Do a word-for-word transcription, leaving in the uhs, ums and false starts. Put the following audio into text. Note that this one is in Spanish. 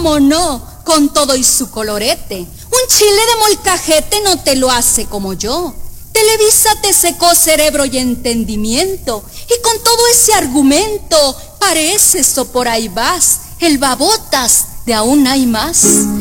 cómo no, con todo y su colorete. Un chile de molcajete no te lo hace como yo. Televisa te secó cerebro y entendimiento, y con todo ese argumento pareces o por ahí vas el babotas de aún hay más.